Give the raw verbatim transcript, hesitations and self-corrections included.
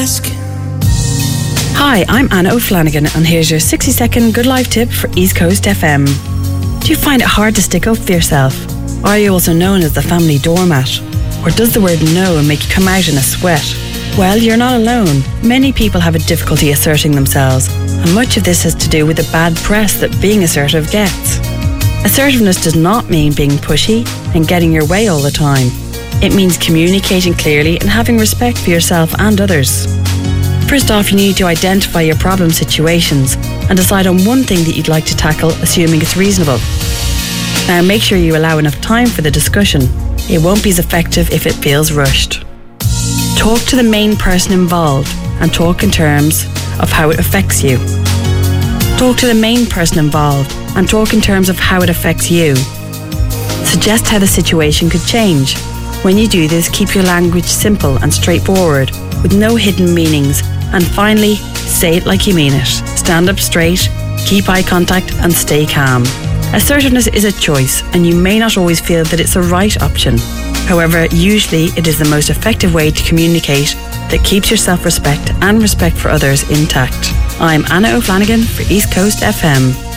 asking. Hi, I'm Anna O'Flanagan, and here's your sixty second Good Life tip for East Coast F M. Do you find it hard to stick up for yourself? Are you also known as the family doormat? Or does the word no make you come out in a sweat? Well, you're not alone. Many people have a difficulty asserting themselves, and much of this has to do with the bad press that being assertive gets. Assertiveness does not mean being pushy and getting your way all the time. It means communicating clearly and having respect for yourself and others. First off, you need to identify your problem situations and decide on one thing that you'd like to tackle, assuming it's reasonable. Now, make sure you allow enough time for the discussion. It won't be as effective if it feels rushed. Talk to the main person involved and talk in terms of how it affects you. Talk to the main person involved and talk in terms of how it affects you. Suggest how the situation could change. When you do this, keep your language simple and straightforward, with no hidden meanings. And finally, say it like you mean it. Stand up straight, keep eye contact, and stay calm. Assertiveness is a choice, and you may not always feel that it's the right option. However, usually it is the most effective way to communicate that keeps your self-respect and respect for others intact. I'm Anna O'Flanagan for East Coast F M.